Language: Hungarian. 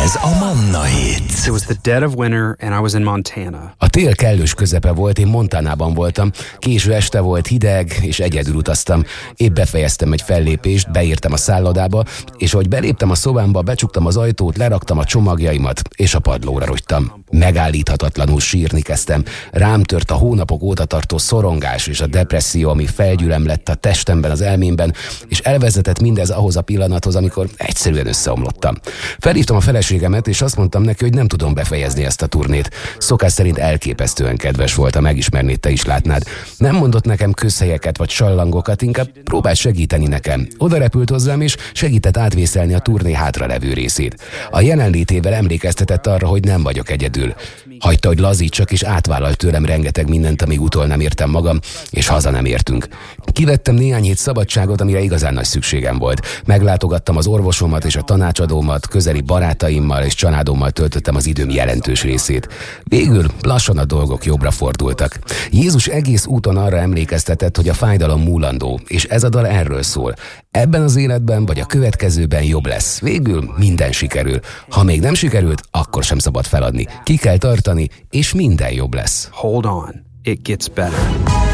Ez a Manna Hits. It was the dead of winter and I was in Montana. A tél kellős közepe volt, én Montanában voltam. Késő este volt, hideg, és egyedül utaztam. Épp befejeztem egy fellépést, beértem a szállodába, és ahogy beléptem a szobámba, becsuktam az ajtót, leraktam a csomagjaimat, és a padlóra rogytam. Megállíthatatlanul sírni kezdtem. Rám tört a hónapok óta tartó szorongás és a depresszió, ami felgyülem lett a testemben, az elmémben, és elvezetett mindez ahhoz a pillanathoz, amikor egyszerűen összeomlottam. Felhívtam a feleségemet, és azt mondtam neki, hogy nem tudom befejezni ezt a turnét. Szokás szerint elképesztően kedves volt, ha megismernéd, te is látnád. Nem mondott nekem közhelyeket vagy sallangokat, inkább próbált segíteni nekem. Oda repült hozzám, és segített átvészelni a turné hátralevő részét. A jelenlétével emlékeztetett arra, hogy nem vagyok egyedül. Hagyta, hogy lazítsak, és átvállalt tőlem rengeteg mindent, amíg utol nem értem magam, és haza nem értünk. Kivettem néhány hét szabadságot, amire igazán nagy szükségem volt. Meglátogattam az orvosomat és a tanácsadómat, közeli barátaimmal és családommal töltöttem az időm jelentős részét. Végül lassan a dolgok jobbra fordultak. Jézus egész úton arra emlékeztetett, hogy a fájdalom múlandó, és ez a dal erről szól. Ebben az életben vagy a következőben jobb lesz. Végül minden sikerül. Ha még nem sikerült, akkor sem szabad feladni. Ki kell tartani, és minden jobb lesz. Hold on, it gets better.